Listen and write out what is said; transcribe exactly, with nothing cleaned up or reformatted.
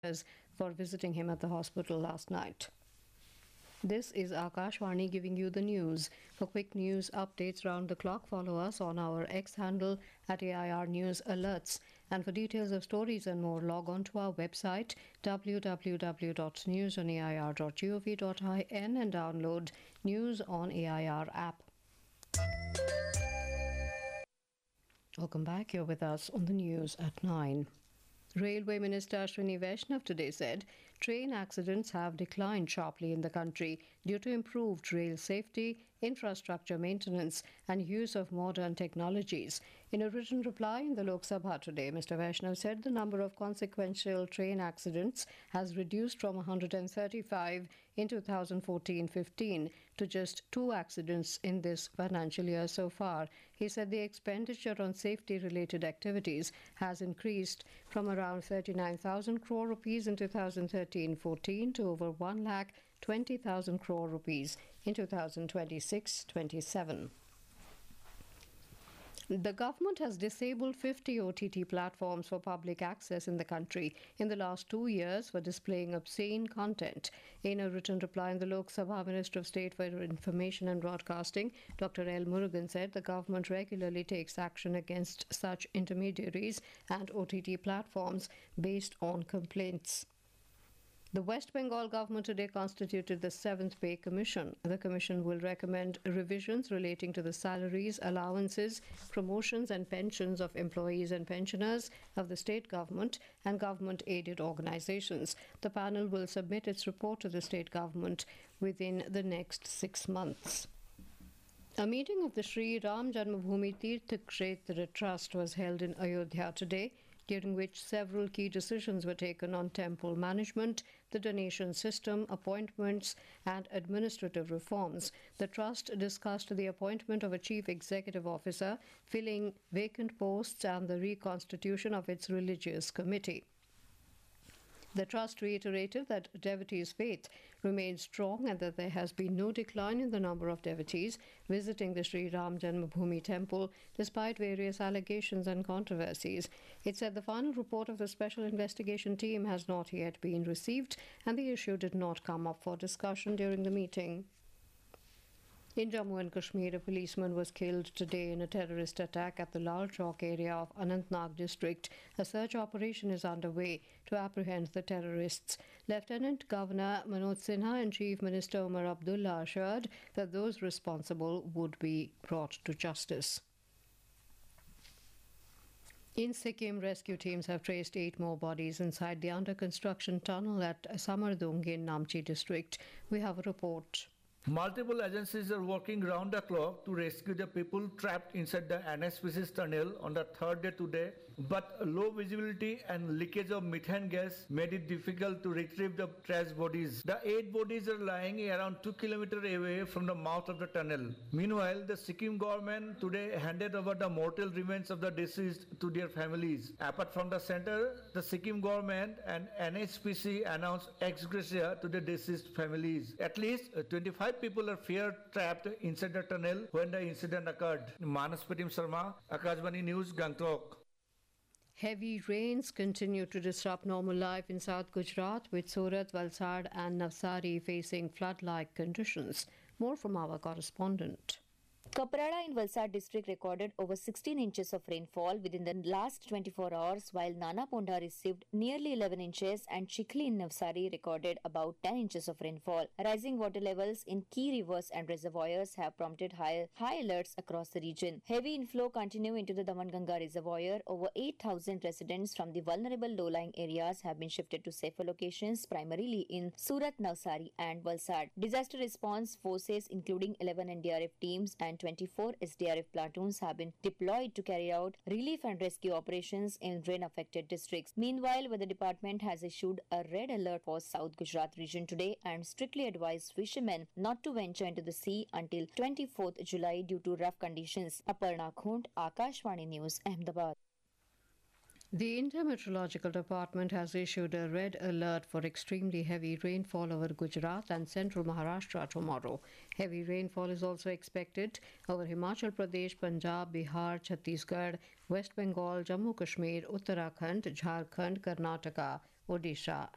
for visiting him at the hospital last night. This is Akashvani giving you the news. For quick news updates round the clock, follow us on our X handle at A I R News Alerts. And for details of stories and more, log on to our website w w w dot news on a i r dot gov dot in and download News on A I R app. Welcome back. You're with us on the news at nine. Railway Minister Ashwini Vaishnav today said train accidents have declined sharply in the country due to improved rail safety, infrastructure maintenance and use of modern technologies. In a written reply in the Lok Sabha today, Mister Vaishnav said the number of consequential train accidents has reduced from one hundred thirty-five in two thousand fourteen fifteen to just two accidents in this financial year so far. He said the expenditure on safety-related activities has increased from around thirty-nine thousand crore rupees in two thousand thirteen fourteen to over one lakh twenty thousand crore rupees in two thousand twenty-six twenty-seven. The government has disabled fifty O T T platforms for public access in the country in the last two years for displaying obscene content. In a written reply in the Lok Sabha, Minister of State for Information and Broadcasting, Doctor L. Murugan, said the government regularly takes action against such intermediaries and O T T platforms based on complaints. The West Bengal government today constituted the seventh Pay Commission. The commission will recommend revisions relating to the salaries, allowances, promotions and pensions of employees and pensioners of the state government and government-aided organizations. The panel will submit its report to the state government within the next six months. A meeting of the Sri Ram Janmabhoomi Tirth Kshetra Trust was held in Ayodhya today, during which several key decisions were taken on temple management, the donation system, appointments and administrative reforms. The trust discussed the appointment of a chief executive officer, filling vacant posts and the reconstitution of its religious committee. The trust reiterated that devotees' faith remains strong and that there has been no decline in the number of devotees visiting the Sri Ram Janmabhoomi temple despite various allegations and controversies. It said the final report of the special investigation team has not yet been received and the issue did not come up for discussion during the meeting. In Jammu and Kashmir, a policeman was killed today in a terrorist attack at the Lal Chowk area of Anantnag district. A search operation is underway to apprehend the terrorists. Lieutenant Governor Manoj Sinha and Chief Minister Umar Abdullah assured that those responsible would be brought to justice. In Sikkim, rescue teams have traced eight more bodies inside the under-construction tunnel at Samardung in Namchi district. We have a report. Multiple agencies are working round the clock to rescue the people trapped inside the N S P C's tunnel on the third day today, but low visibility and leakage of methane gas made it difficult to retrieve the trash bodies. The eight bodies are lying around two kilometers away from the mouth of the tunnel. Meanwhile, the Sikkim government today handed over the mortal remains of the deceased to their families. Apart from the center, the Sikkim government and N S P C announced ex gratia to the deceased families. At least twenty-five people are feared trapped inside the tunnel when the incident occurred. Manas Pratim Sharma, Akashvani News, Gangtok. Heavy rains continue to disrupt normal life in South Gujarat, with Surat, Valsad and Navsari facing flood-like conditions. More from our correspondent. Kaprada in Valsad district recorded over sixteen inches of rainfall within the last twenty-four hours, while Nana Ponda received nearly eleven inches and Chikhli in Navsari recorded about ten inches of rainfall. Rising water levels in key rivers and reservoirs have prompted high, high alerts across the region. Heavy inflow continue into the Damanganga reservoir. Over eight thousand residents from the vulnerable low-lying areas have been shifted to safer locations, primarily in Surat, Navsari and Valsad. Disaster response forces, including eleven N D R F teams and twenty-four S D R F platoons, have been deployed to carry out relief and rescue operations in rain-affected districts. Meanwhile, Weather Department has issued a red alert for South Gujarat region today and strictly advised fishermen not to venture into the sea until twenty-fourth July due to rough conditions. Aparna Khund, Akashvani News, Ahmedabad. The India Meteorological Department has issued a red alert for extremely heavy rainfall over Gujarat and central Maharashtra tomorrow. Heavy rainfall is also expected over Himachal Pradesh, Punjab, Bihar, Chhattisgarh, West Bengal, Jammu Kashmir, Uttarakhand, Jharkhand, Karnataka, Odisha